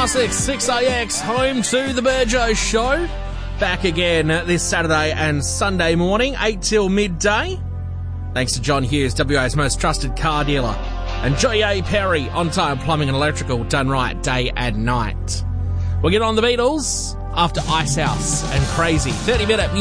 Classics, 6AX, home to the Burjo Show. Back again this Saturday and Sunday morning, 8 till midday. Thanks to John Hughes, WA's most trusted car dealer. And J.A. Perry, on-time plumbing and electrical, done right day and night. We'll get on the Beatles after Icehouse and Crazy. 30-minute music.